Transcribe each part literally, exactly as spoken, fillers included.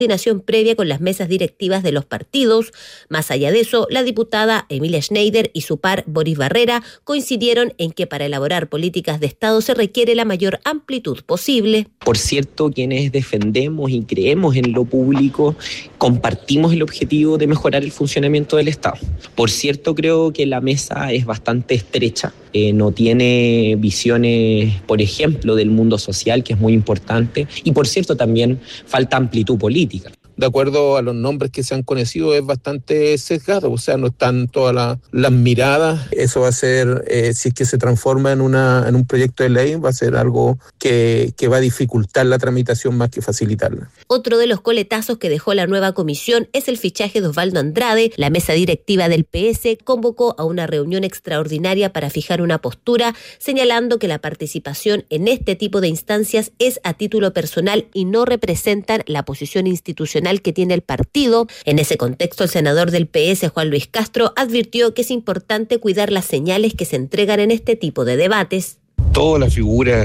coordinación previa con las mesas directivas de los partidos. Más allá de eso, la diputada Emilia Schneider y su par Boris Barrera coincidieron en que para elaborar políticas de Estado se requiere la mayor amplitud posible. Por cierto, quienes defendemos y creemos en lo público, compartimos el objetivo de mejorar el funcionamiento del Estado. Por cierto, creo que la mesa es bastante estrecha, eh, no tiene visiones, por ejemplo, del mundo social, que es muy importante, y por cierto también falta amplitud política. De acuerdo a los nombres que se han conocido, es bastante sesgado, o sea, no están todas la, las miradas. Eso va a ser, eh, si es que se transforma en, una, en un proyecto de ley, va a ser algo que, que va a dificultar la tramitación más que facilitarla. Otro de los coletazos que dejó la nueva comisión es el fichaje de Osvaldo Andrade. La mesa directiva del P S convocó a una reunión extraordinaria para fijar una postura, señalando que la participación en este tipo de instancias es a título personal y no representan la posición institucional que tiene el partido. En ese contexto, el senador del P S, Juan Luis Castro, advirtió que es importante cuidar las señales que se entregan en este tipo de debates. Todas las figuras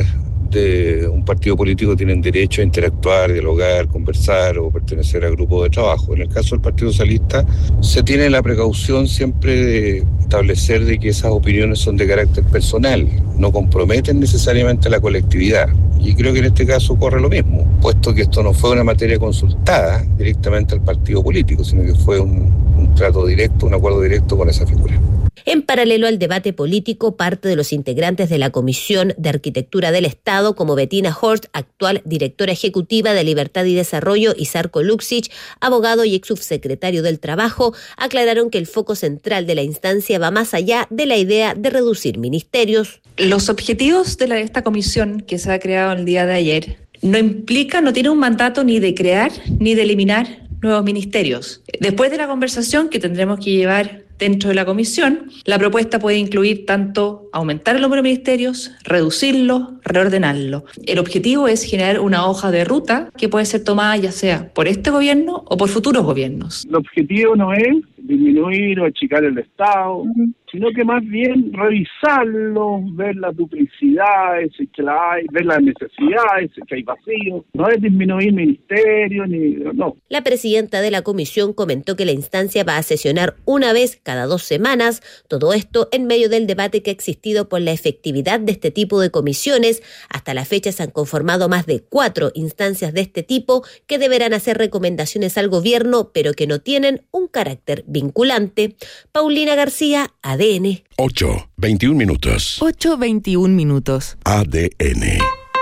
de un partido político tienen derecho a interactuar, dialogar, conversar o pertenecer a grupos de trabajo. En el caso del Partido Socialista, se tiene la precaución siempre de establecer de que esas opiniones son de carácter personal, no comprometen necesariamente a la colectividad. Y creo que en este caso ocurre lo mismo, puesto que esto no fue una materia consultada directamente al partido político, sino que fue un, un trato directo, un acuerdo directo con esa figura. En paralelo al debate político, parte de los integrantes de la Comisión de Arquitectura del Estado, como Bettina Horst, actual directora ejecutiva de Libertad y Desarrollo, y Zarko Luksic, abogado y ex subsecretario del Trabajo, aclararon que el foco central de la instancia va más allá de la idea de reducir ministerios. Los objetivos de la, esta comisión que se ha creado el día de ayer no implica, no tiene un mandato ni de crear ni de eliminar nuevos ministerios. Después de la conversación que tendremos que llevar dentro de la comisión, la propuesta puede incluir tanto aumentar el número de ministerios, reducirlo, reordenarlo. El objetivo es generar una hoja de ruta que puede ser tomada ya sea por este gobierno o por futuros gobiernos. El objetivo no es disminuir o achicar el Estado, uh-huh. sino que más bien revisarlo, ver las duplicidades, si es que la hay, ver las necesidades, si es que hay vacíos. No es disminuir ministerios, ni no. La presidenta de la comisión comentó que la instancia va a sesionar una vez cada dos semanas, todo esto en medio del debate que ha existido por la efectividad de este tipo de comisiones. Hasta la fecha se han conformado más de cuatro instancias de este tipo que deberán hacer recomendaciones al gobierno, pero que no tienen un carácter vinculante. Paulina García, A D N. ocho, veintiún minutos. ocho, veintiún minutos. A D N.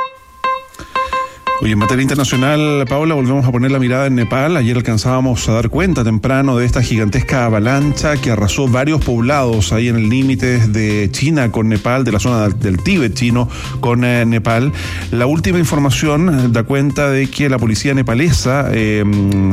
Oye, en materia internacional, Paula, volvemos a poner la mirada en Nepal. Ayer alcanzábamos a dar cuenta temprano de esta gigantesca avalancha que arrasó varios poblados ahí en el límite de China con Nepal, de la zona del Tíbet chino con eh, Nepal. La última información da cuenta de que la policía nepalesa, eh,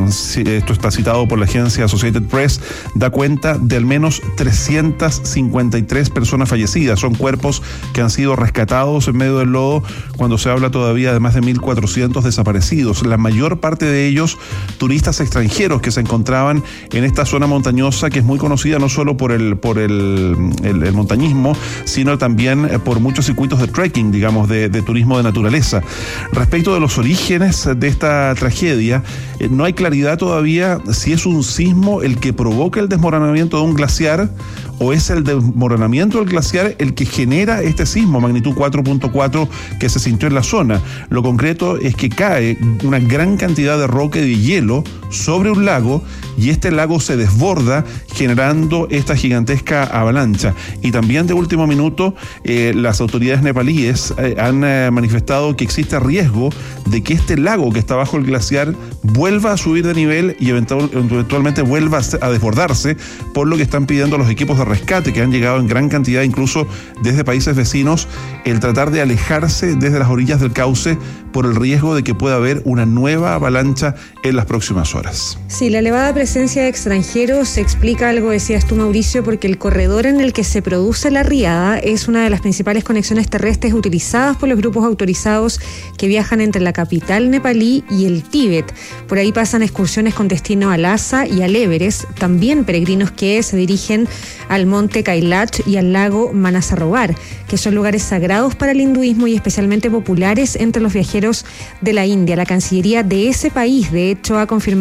esto está citado por la agencia Associated Press, da cuenta de al menos trescientas cincuenta y tres personas fallecidas. Son cuerpos que han sido rescatados en medio del lodo, cuando se habla todavía de más de mil cuatrocientos desaparecidos, la mayor parte de ellos turistas extranjeros que se encontraban en esta zona montañosa que es muy conocida no solo por el por el, el, el montañismo, sino también por muchos circuitos de trekking, digamos, de, de turismo de naturaleza. Respecto de los orígenes de esta tragedia, eh, no hay claridad todavía si es un sismo el que provoca el desmoronamiento de un glaciar o es el desmoronamiento del glaciar el que genera este sismo, magnitud cuatro punto cuatro, que se sintió en la zona. Lo concreto es que cae una gran cantidad de roca y de hielo sobre un lago y este lago se desborda generando esta gigantesca avalancha. Y también de último minuto, eh, las autoridades nepalíes eh, han eh, manifestado que existe riesgo de que este lago que está bajo el glaciar vuelva a subir de nivel y eventual, eventualmente vuelva a desbordarse, por lo que están pidiendo los equipos de rescate que han llegado en gran cantidad incluso desde países vecinos el tratar de alejarse desde las orillas del cauce por el riesgo de que pueda haber una nueva avalancha en las próximas horas. Sí, la elevada presencia de extranjeros explica algo, decías tú, Mauricio, porque el corredor en el que se produce la riada es una de las principales conexiones terrestres utilizadas por los grupos autorizados que viajan entre la capital nepalí y el Tíbet. Por ahí pasan excursiones con destino a Lhasa y al Everest, también peregrinos que se dirigen al monte Kailash y al lago Manasarovar, que son lugares sagrados para el hinduismo y especialmente populares entre los viajeros de la India. La Cancillería de ese país, de hecho, ha confirmado